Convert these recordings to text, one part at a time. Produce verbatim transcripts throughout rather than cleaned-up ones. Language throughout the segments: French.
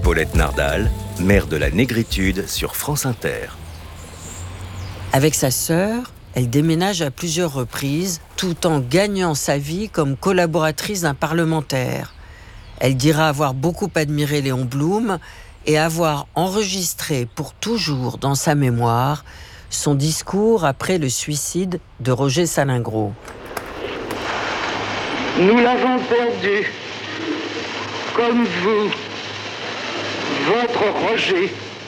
Paulette Nardal, mère de la négritude sur France Inter. Avec sa sœur, elle déménage à plusieurs reprises, tout en gagnant sa vie comme collaboratrice d'un parlementaire. Elle dira avoir beaucoup admiré Léon Blum et avoir enregistré pour toujours dans sa mémoire son discours après le suicide de Roger Salingro. Nous l'avons perdu, comme vous, votre Roger.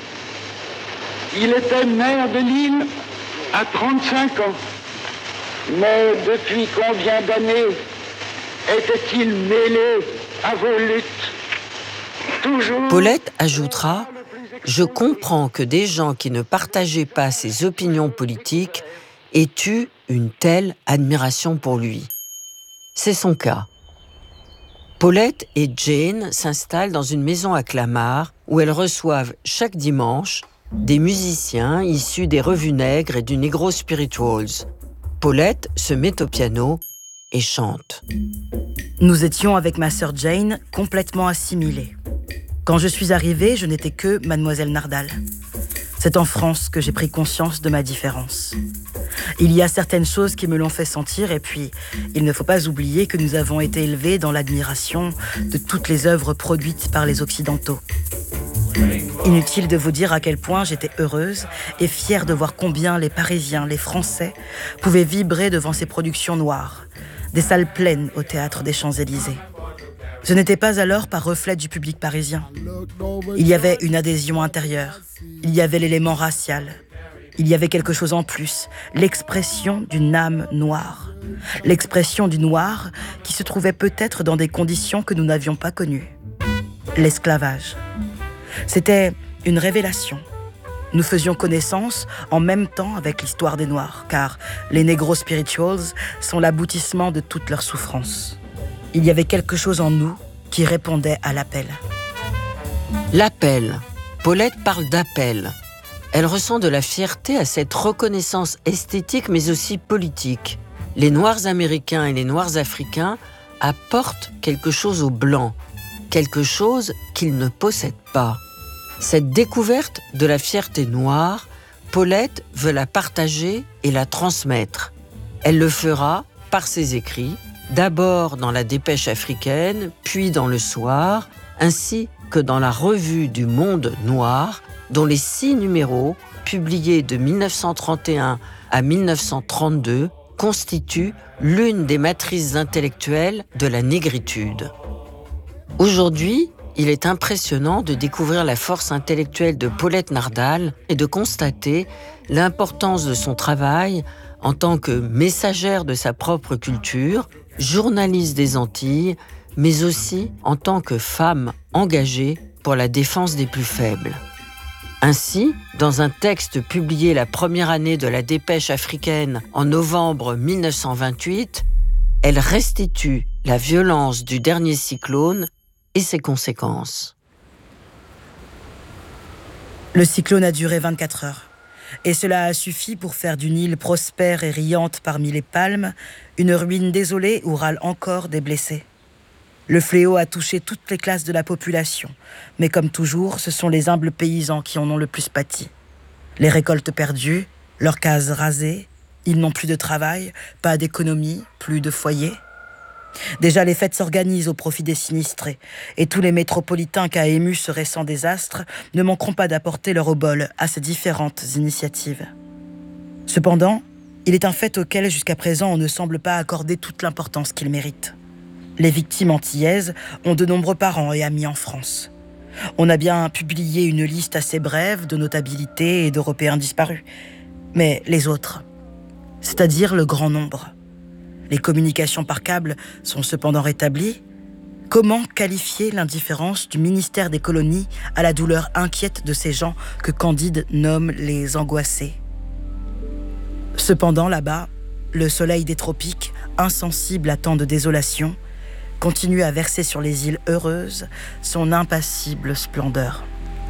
Il était maire de Lille à trente-cinq ans. Mais depuis combien d'années était-il mêlé à vos luttes? Toujours... Paulette ajoutera « Je comprends que des gens qui ne partageaient pas ses opinions politiques aient eu une telle admiration pour lui. » C'est son cas. Paulette et Jane s'installent dans une maison à Clamart où elles reçoivent chaque dimanche des musiciens issus des revues nègres et du Negro Spirituals. Paulette se met au piano et chante. Nous étions avec ma sœur Jane complètement assimilés. Quand je suis arrivée, je n'étais que Mademoiselle Nardal. C'est en France que j'ai pris conscience de ma différence. Il y a certaines choses qui me l'ont fait sentir et puis il ne faut pas oublier que nous avons été élevés dans l'admiration de toutes les œuvres produites par les Occidentaux. Inutile de vous dire à quel point j'étais heureuse et fière de voir combien les Parisiens, les Français, pouvaient vibrer devant ces productions noires, des salles pleines au théâtre des Champs-Élysées. Ce n'était pas alors par reflet du public parisien. Il y avait une adhésion intérieure, il y avait l'élément racial, il y avait quelque chose en plus, l'expression d'une âme noire. L'expression du noir qui se trouvait peut-être dans des conditions que nous n'avions pas connues. L'esclavage. C'était une révélation. Nous faisions connaissance en même temps avec l'histoire des Noirs, car les Negro Spirituals sont l'aboutissement de toutes leurs souffrances. Il y avait quelque chose en nous qui répondait à l'appel. L'appel. Paulette parle d'appel. Elle ressent de la fierté à cette reconnaissance esthétique mais aussi politique. Les Noirs américains et les Noirs africains apportent quelque chose aux Blancs, quelque chose qu'ils ne possèdent pas. Cette découverte de la fierté noire, Paulette veut la partager et la transmettre. Elle le fera par ses écrits, d'abord dans la Dépêche africaine, puis dans Le Soir, ainsi que dans la Revue du Monde Noir, dont les six numéros, publiés de mille neuf cent trente et un à mille neuf cent trente-deux, constituent l'une des matrices intellectuelles de la négritude. Aujourd'hui, il est impressionnant de découvrir la force intellectuelle de Paulette Nardal et de constater l'importance de son travail en tant que messagère de sa propre culture, journaliste des Antilles, mais aussi en tant que femme engagée pour la défense des plus faibles. Ainsi, dans un texte publié la première année de la Dépêche africaine en novembre mille neuf cent vingt-huit, elle restitue la violence du dernier cyclone et ses conséquences. Le cyclone a duré vingt-quatre heures. Et cela a suffi pour faire d'une île prospère et riante parmi les palmes une ruine désolée où râlent encore des blessés. Le fléau a touché toutes les classes de la population, mais comme toujours, ce sont les humbles paysans qui en ont le plus pâti. Les récoltes perdues, leurs cases rasées, ils n'ont plus de travail, pas d'économie, plus de foyer. Déjà, les fêtes s'organisent au profit des sinistrés, et tous les métropolitains qu'a ému ce récent désastre ne manqueront pas d'apporter leur obol à ces différentes initiatives. Cependant, il est un fait auquel jusqu'à présent on ne semble pas accorder toute l'importance qu'il mérite. Les victimes antillaises ont de nombreux parents et amis en France. On a bien publié une liste assez brève de notabilités et d'Européens disparus. Mais les autres, c'est-à-dire le grand nombre. Les communications par câble sont cependant rétablies. Comment qualifier l'indifférence du ministère des colonies à la douleur inquiète de ces gens que Candide nomme les angoissés? Cependant, là-bas, le soleil des tropiques, insensible à tant de désolation, continue à verser sur les îles heureuses son impassible splendeur.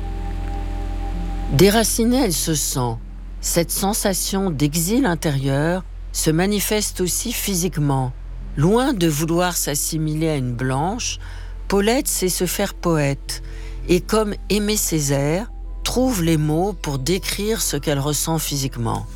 Déracinée, elle se sent. Cette sensation d'exil intérieur se manifeste aussi physiquement. Loin de vouloir s'assimiler à une blanche, Paulette sait se faire poète et comme Aimé Césaire, trouve les mots pour décrire ce qu'elle ressent physiquement.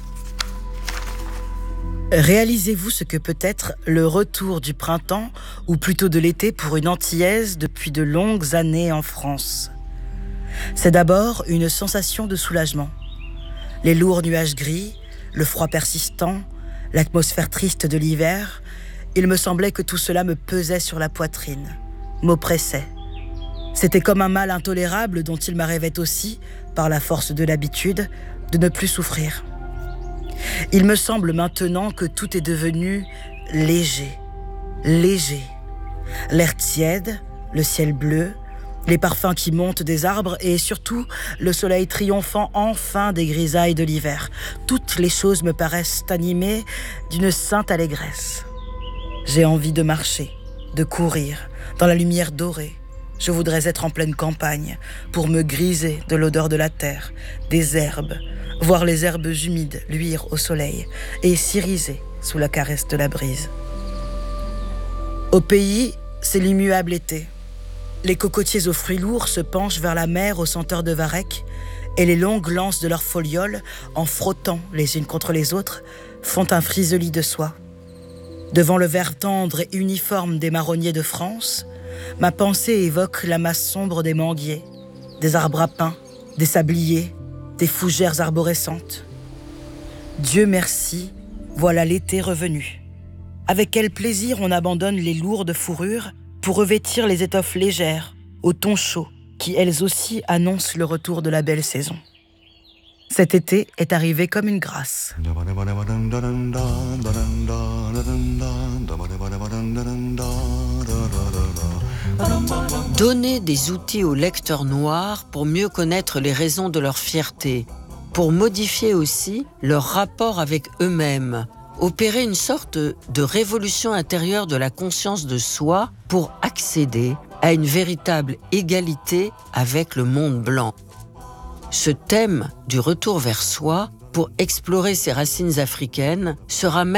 Réalisez-vous ce que peut être le retour du printemps, ou plutôt de l'été pour une Antillaise depuis de longues années en France. C'est d'abord une sensation de soulagement. Les lourds nuages gris, le froid persistant, l'atmosphère triste de l'hiver, il me semblait que tout cela me pesait sur la poitrine, m'oppressait. C'était comme un mal intolérable dont il m'arrivait aussi, par la force de l'habitude, de ne plus souffrir. Il me semble maintenant que tout est devenu léger, léger. L'air tiède, le ciel bleu, les parfums qui montent des arbres et surtout le soleil triomphant enfin des grisailles de l'hiver. Toutes les choses me paraissent animées d'une sainte allégresse. J'ai envie de marcher, de courir, dans la lumière dorée. Je voudrais être en pleine campagne pour me griser de l'odeur de la terre, des herbes, voir les herbes humides luire au soleil et s'iriser sous la caresse de la brise. Au pays, c'est l'immuable été. Les cocotiers aux fruits lourds se penchent vers la mer aux senteurs de varech et les longues lances de leurs folioles, en frottant les unes contre les autres, font un friseli de soie. Devant le vert tendre et uniforme des marronniers de France, ma pensée évoque la masse sombre des manguiers, des arbres à pin, des sabliers, des fougères arborescentes. Dieu merci, voilà l'été revenu. Avec quel plaisir on abandonne les lourdes fourrures pour revêtir les étoffes légères, aux tons chauds, qui elles aussi annoncent le retour de la belle saison. Cet été est arrivé comme une grâce. Donner des outils aux lecteurs noirs pour mieux connaître les raisons de leur fierté, pour modifier aussi leur rapport avec eux-mêmes, opérer une sorte de révolution intérieure de la conscience de soi pour accéder à une véritable égalité avec le monde blanc. Ce thème du retour vers soi, pour explorer ses racines africaines, sera